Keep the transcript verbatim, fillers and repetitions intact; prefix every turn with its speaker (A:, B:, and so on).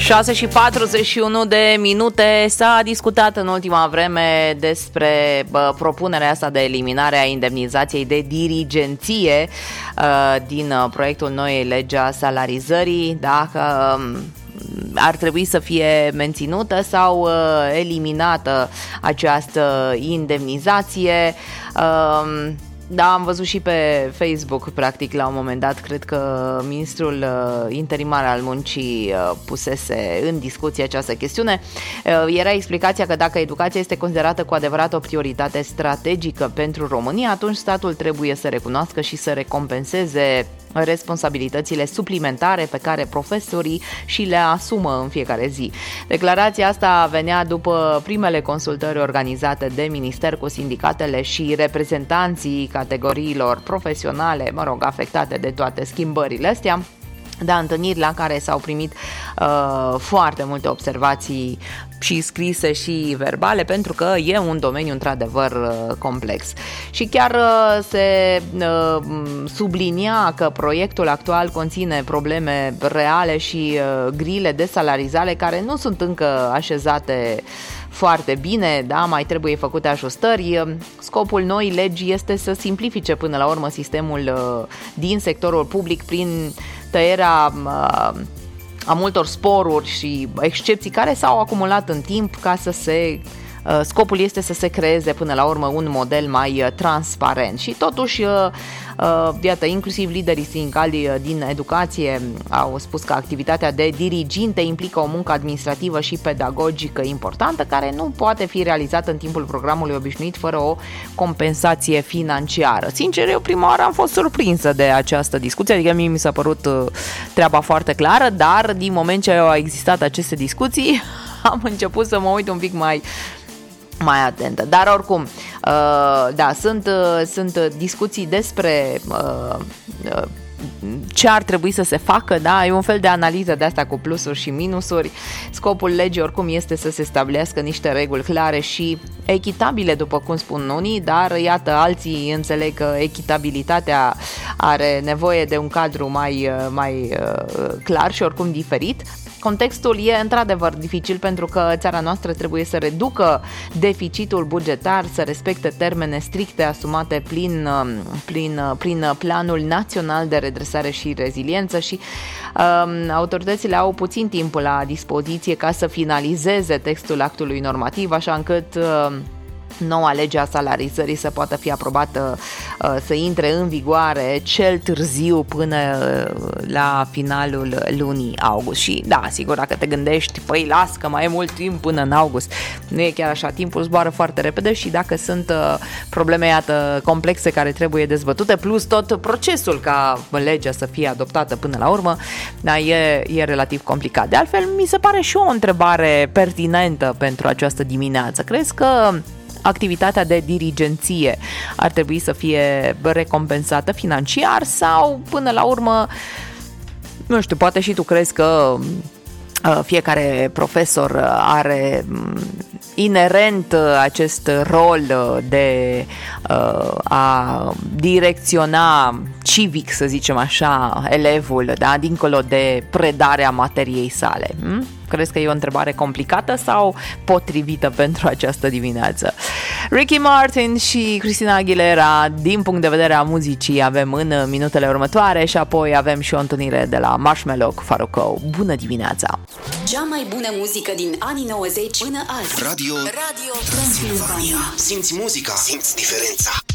A: șase și patruzeci și unu de minute. S-a discutat în ultima vreme despre bă, propunerea asta de eliminare a indemnizației de dirigenție uh, din uh, proiectul noii legi a salarizării, dacă uh, ar trebui să fie menținută sau uh, eliminată această indemnizație. Uh, Da, am văzut și pe Facebook, practic, la un moment dat, cred că ministrul uh, interimar al muncii uh, pusese în discuție această chestiune. Uh, era explicația că dacă educația este considerată cu adevărat o prioritate strategică pentru România, atunci statul trebuie să recunoască și să recompenseze responsabilitățile suplimentare pe care profesorii și le asumă în fiecare zi. Declarația asta venea după primele consultări organizate de minister cu sindicatele și reprezentanții categoriilor profesionale, mă rog, afectate de toate schimbările astea. Da, întâlniri la care s-au primit uh, foarte multe observații și scrise și verbale, pentru că e un domeniu într-adevăr uh, complex. Și chiar uh, se uh, sublinia că proiectul actual conține probleme reale și uh, grile de salarizare care nu sunt încă așezate foarte bine, da, mai trebuie făcute ajustări. Scopul noii legi este să simplifice până la urmă sistemul uh, din sectorul public prin tăierea uh, a multor sporuri și excepții care s-au acumulat în timp ca să se... Uh, scopul este să se creeze până la urmă un model mai uh, transparent și totuși uh, uh, iată, inclusiv liderii sindicali din educație au spus că activitatea de diriginte implică o muncă administrativă și pedagogică importantă care nu poate fi realizată în timpul programului obișnuit fără o compensație financiară. Sincer, eu prima oară am fost surprinsă de această discuție, adică mie mi s-a părut uh, treaba foarte clară, dar din moment ce au existat aceste discuții am început să mă uit un pic mai mai atentă. Dar oricum, uh, da, sunt, uh, sunt discuții despre uh, uh, ce ar trebui să se facă, da, e un fel de analiză de asta cu plusuri și minusuri. Scopul legii oricum este să se stabilească niște reguli clare și echitabile, după cum spun unii, dar iată, alții înțeleg că echitabilitatea are nevoie de un cadru mai, mai uh, clar și oricum diferit. Contextul e într-adevăr dificil pentru că țara noastră trebuie să reducă deficitul bugetar, să respecte termene stricte asumate prin, prin, prin Planul Național de Redresare și Reziliență și um, autoritățile au puțin timp la dispoziție ca să finalizeze textul actului normativ, așa încât um, noua lege a salarizării să poată fi aprobată, să intre în vigoare cel târziu până la finalul lunii august. Și da, sigur, dacă te gândești, păi las că mai e mult timp până în august, nu e chiar așa, timpul zboară foarte repede și dacă sunt probleme, iată, complexe care trebuie dezbătute, plus tot procesul ca legea să fie adoptată până la urmă, da, e, e relativ complicat. De altfel, mi se pare și o întrebare pertinentă pentru această dimineață. Crezi că activitatea de dirigenție ar trebui să fie recompensată financiar sau până la urmă, nu știu, poate și tu crezi că fiecare profesor are inerent acest rol de a direcționa civic, să zicem așa, elevul, da, dincolo de predarea materiei sale. Hm? Crezi că e o întrebare complicată sau potrivită pentru această dimineață? Ricky Martin și Christina Aguilera, din punct de vedere a muzicii, avem în minutele următoare și apoi avem și o întâlnire de la Marshmello cu Farruko. Bună dimineața!
B: Cea mai bună muzică din anii nouăzeci până azi.
C: Radio, Radio Transilvania. Simți muzica, simți diferența.